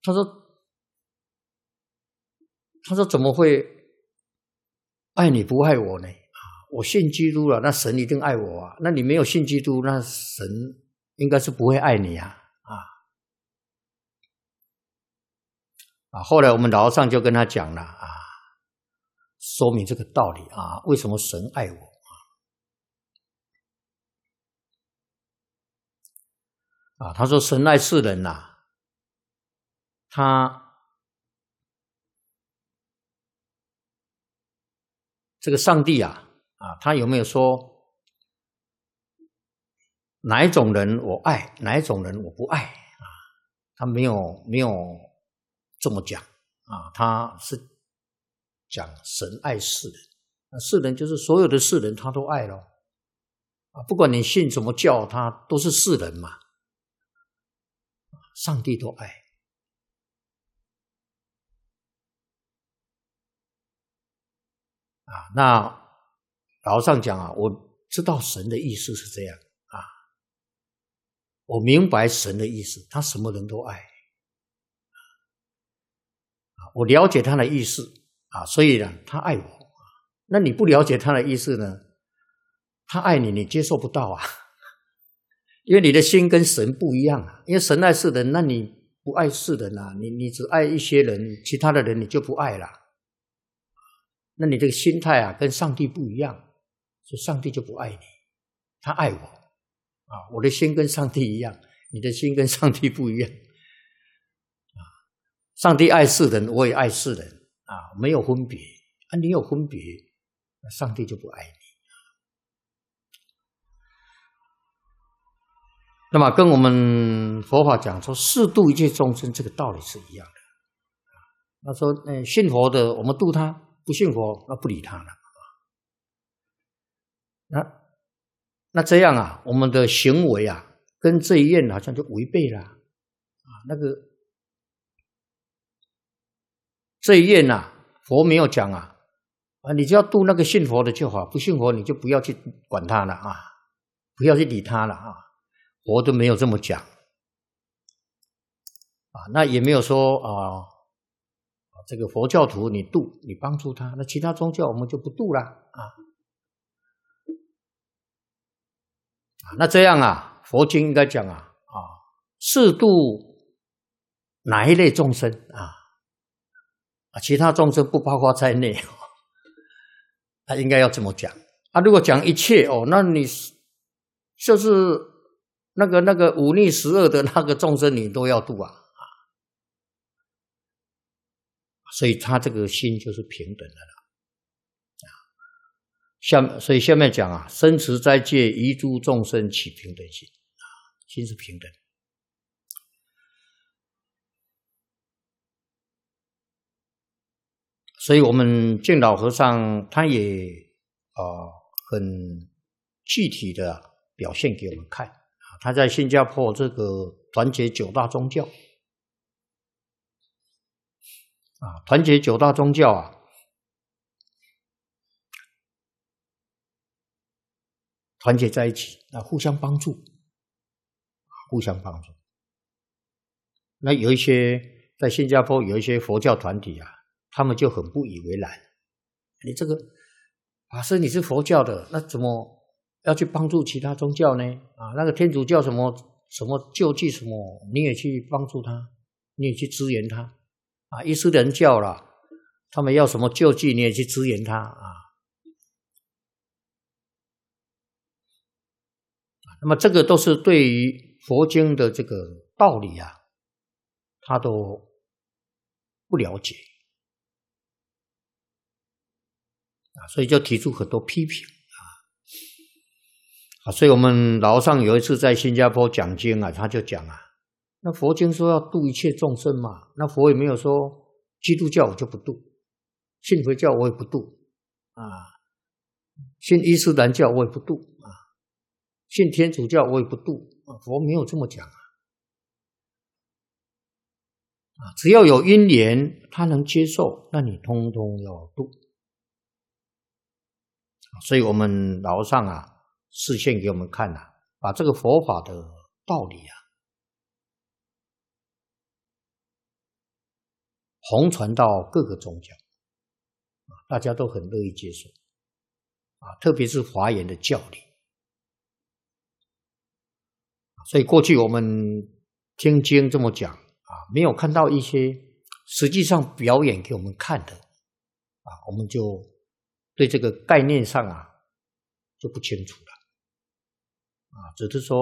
他说怎么会爱你不爱我呢？我信基督了，那神一定爱我啊。那你没有信基督，那神应该是不会爱你啊。后来我们老和尚就跟他讲了说明这个道理为什么神爱我他说神爱世人他这个上帝他有没有说哪一种人我爱，哪一种人我不爱他没有这么讲他是讲神爱世人，那世人就是所有的世人他都爱咯不管你信什么教，他都是世人嘛，上帝都爱那老和尚讲我知道神的意思是这样我明白神的意思，他什么人都爱我了解他的意思所以呢他爱我那你不了解他的意思呢，他爱你，你接受不到因为你的心跟神不一样因为神爱世人，那你不爱世人你只爱一些人，其他的人你就不爱了，那你这个心态跟上帝不一样，所以上帝就不爱你，他爱我我的心跟上帝一样，你的心跟上帝不一样上帝爱世人，我也爱世人没有分别你有分别，上帝就不爱你。那么跟我们佛法讲说誓度一切众生，这个道理是一样的那说信佛的我们度他，不信佛那不理他了那这样我们的行为跟这一愿好像就违背了那个这一愿佛没有讲你只要度那个信佛的就好，不信佛你就不要去管他了不要去理他了佛都没有这么讲那也没有说这个佛教徒你度你帮助他，那其他宗教我们就不度了那这样佛经应该讲誓度哪一类众生其他众生不包括在内他应该要这么讲如果讲一切那你就是那个忤逆十恶的那个众生你都要度所以他这个心就是平等的了所以下面讲生持斋戒遗诸众生起平等心心是平等所以我们净老和尚他也很具体的表现给我们看他在新加坡这个团结九大宗教团结九大宗教团结在一起互相帮助那有一些在新加坡有一些佛教团体他们就很不以为然，你这个法师你是佛教的，那怎么要去帮助其他宗教呢那个天主教什么救济什么你也去帮助他，你也去支援他伊斯兰教啦他们要什么救济你也去支援他那么这个都是对于佛经的这个道理他都不了解所以就提出很多批评所以我们老和尚有一次在新加坡讲经他就讲那佛经说要度一切众生嘛，那佛也没有说基督教我就不度，信佛教我也不度信伊斯兰教我也不度信天主教我也不度佛没有这么讲只要有因缘他能接受，那你通通要度所以我们老和尚示现给我们看把这个佛法的道理红传到各个宗教，大家都很乐意接受，特别是华严的教理。所以过去我们听经这么讲没有看到一些实际上表演给我们看的我们就对这个概念上就不清楚了只是说